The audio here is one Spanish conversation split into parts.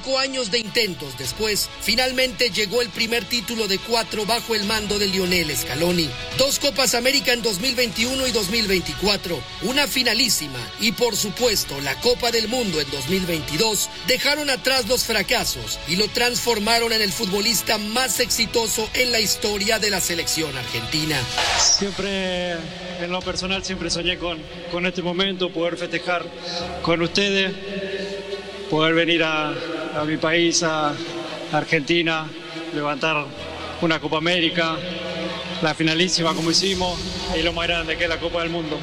5 años de intentos después, finalmente llegó el primer título de 4 bajo el mando de Lionel Scaloni. 2 Copas América en 2021 y 2024, una finalísima y por supuesto la Copa del Mundo en 2022 dejaron atrás los fracasos y lo transformaron en el futbolista más exitoso en la historia de la selección argentina. Siempre, en lo personal, siempre soñé con este momento, poder festejar con ustedes, poder venir a mi país, a Argentina, levantar una Copa América, la finalísima como hicimos, y lo más grande que es la Copa del Mundo.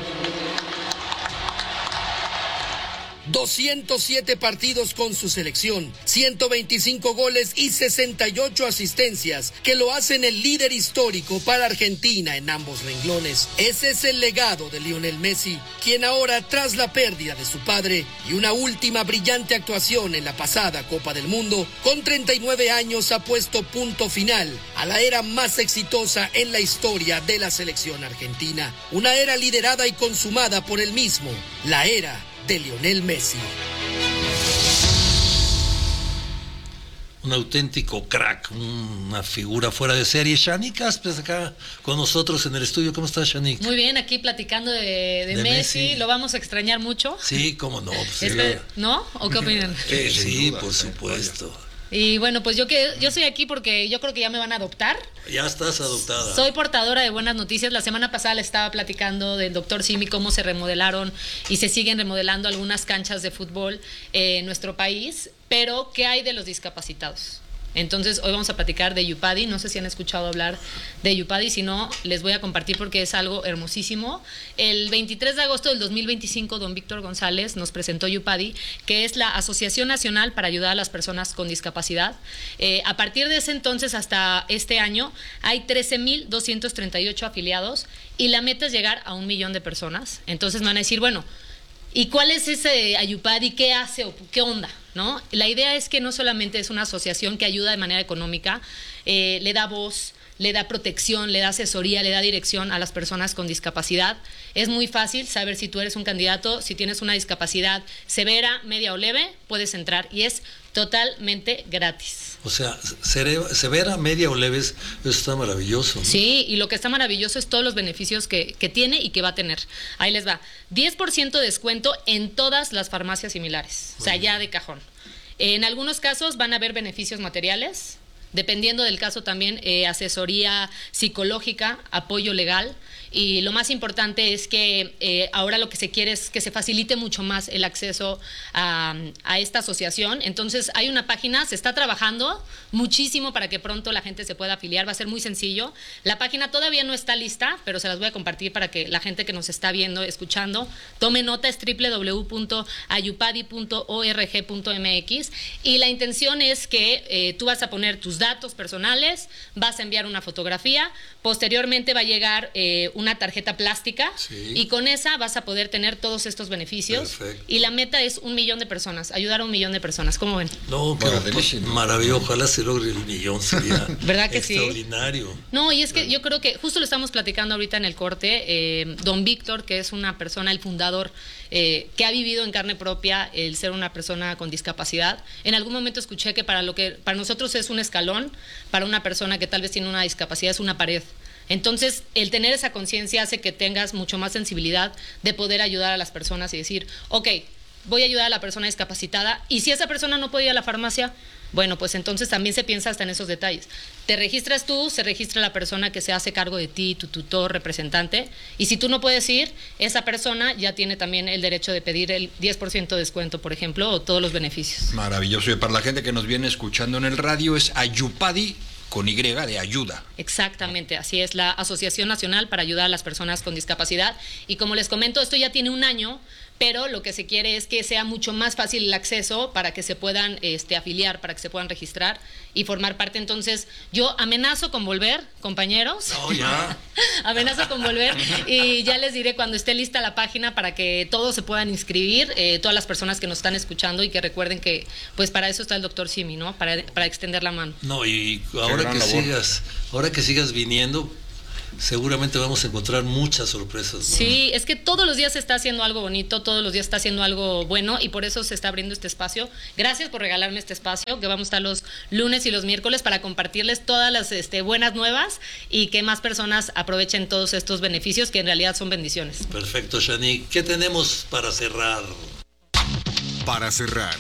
207 partidos con su selección, 125 goles y 68 asistencias, que lo hacen el líder histórico para Argentina en ambos renglones. Ese es el legado de Lionel Messi, quien ahora, tras la pérdida de su padre y una última brillante actuación en la pasada Copa del Mundo, con 39 años ha puesto punto final a la era más exitosa en la historia de la selección argentina. Una era liderada y consumada por él mismo, la era de Lionel Messi. Un auténtico crack, una figura fuera de serie. Shanique Aspes acá con nosotros en el estudio. ¿Cómo estás, Shanique? Muy bien, aquí platicando de Messi. Lo vamos a extrañar mucho. Sí, cómo no. Pues ¿No? ¿O qué opinan? Sí, por supuesto. Y bueno, pues yo estoy aquí porque yo creo que ya me van a adoptar. Ya estás adoptada. Soy portadora de buenas noticias. La semana pasada le estaba platicando del doctor Simi cómo se remodelaron y se siguen remodelando algunas canchas de fútbol en nuestro país. Pero, ¿qué hay de los discapacitados? Entonces, hoy vamos a platicar de Yupadi. No sé si han escuchado hablar de Yupadi, si no, les voy a compartir porque es algo hermosísimo. El 23 de agosto del 2025, don Víctor González nos presentó Yupadi, que es la Asociación Nacional para Ayudar a las Personas con Discapacidad. A partir de ese entonces hasta este año, hay 13,238 afiliados y la meta es llegar a 1 millón de personas. Entonces me van a decir, bueno, ¿y cuál es ese Ayupadi? ¿Qué hace o qué onda? ¿No? La idea es que no solamente es una asociación que ayuda de manera económica, le da voz, le da protección, le da asesoría, le da dirección a las personas con discapacidad. Es muy fácil saber si tú eres un candidato, si tienes una discapacidad severa, media o leve, puedes entrar y es totalmente gratis. O sea, severa, media o leves, eso está maravilloso, ¿no? Sí, y lo que está maravilloso es todos los beneficios que tiene y que va a tener. Ahí les va. 10% de descuento en todas las farmacias similares. O sea, ya de cajón. En algunos casos van a haber beneficios materiales. Dependiendo del caso también, asesoría psicológica, apoyo legal. Y lo más importante es que ahora lo que se quiere es que se facilite mucho más el acceso a esta asociación. Entonces hay una página, se está trabajando muchísimo para que pronto la gente se pueda afiliar, va a ser muy sencillo. La página todavía no está lista, pero se las voy a compartir para que la gente que nos está viendo, escuchando, tome nota, es www.ayupadi.org.mx y la intención es que tú vas a poner tus datos personales, vas a enviar una fotografía, posteriormente va a llegar una tarjeta plástica y con esa vas a poder tener todos estos beneficios. Perfecto. Y la meta es 1 millón de personas, ayudar a 1 millón de personas. ¿Cómo ven? No, pero maravilloso, ojalá se logre el millón, sería ¿verdad que extraordinario. Sí? No, y es que yo creo que justo lo estamos platicando ahorita en el corte, don Víctor, que es una persona, el fundador, que ha vivido en carne propia el ser una persona con discapacidad. En algún momento escuché que para nosotros es un escalón, para una persona que tal vez tiene una discapacidad es una pared. Entonces, el tener esa conciencia hace que tengas mucho más sensibilidad de poder ayudar a las personas y decir, ok, voy a ayudar a la persona discapacitada y si esa persona no puede ir a la farmacia, bueno, pues entonces también se piensa hasta en esos detalles. Te registras tú, se registra la persona que se hace cargo de ti, tu tutor, representante, y si tú no puedes ir, esa persona ya tiene también el derecho de pedir el 10% de descuento, por ejemplo, o todos los beneficios. Maravilloso. Y para la gente que nos viene escuchando en el radio, es Ayupadi con Y de ayuda. Exactamente, así es, la Asociación Nacional para Ayudar a las Personas con Discapacidad. Y como les comento, esto ya tiene 1 año, pero lo que se quiere es que sea mucho más fácil el acceso para que se puedan afiliar, para que se puedan registrar y formar parte. Entonces, yo amenazo con volver, compañeros. No, ya. Amenazo con volver y ya les diré cuando esté lista la página para que todos se puedan inscribir, todas las personas que nos están escuchando y que recuerden que pues para eso está el doctor Simi, ¿no? Para extender la mano. No, y ahora que sigas viniendo, seguramente vamos a encontrar muchas sorpresas, ¿no? Sí, es que todos los días se está haciendo algo bonito, todos los días está haciendo algo bueno y por eso se está abriendo este espacio. Gracias por regalarme este espacio, que vamos a estar los lunes y los miércoles para compartirles todas las buenas nuevas y que más personas aprovechen todos estos beneficios que en realidad son bendiciones. Perfecto, Shani. ¿Qué tenemos para cerrar? Para cerrar,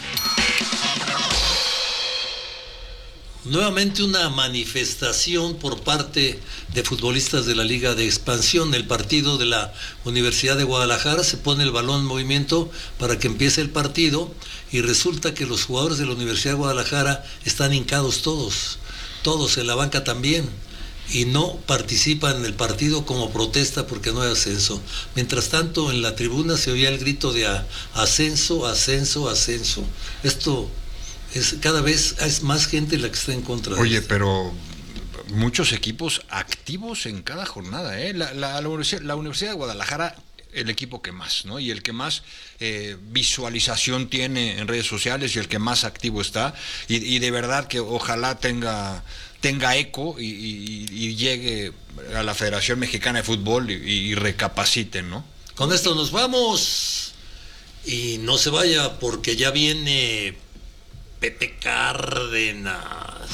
Nuevamente una manifestación por parte de futbolistas de la Liga de Expansión. El partido de la Universidad de Guadalajara, se pone el balón en movimiento para que empiece el partido y resulta que los jugadores de la Universidad de Guadalajara están hincados todos en la banca también, y no participan en el partido como protesta porque no hay ascenso. Mientras tanto, en la tribuna se oía el grito de ascenso, ascenso, ascenso. Esto cada vez es más gente la que está en contra de Oye, esto. pero muchos equipos activos en cada jornada, ¿eh? La Universidad de Guadalajara, el equipo que más, ¿no? Y el que más visualización tiene en redes sociales y el que más activo está. Y de verdad que ojalá tenga eco y llegue a la Federación Mexicana de Fútbol y recapaciten, ¿no? Con esto nos vamos. Y no se vaya porque ya viene Pepe Cárdenas.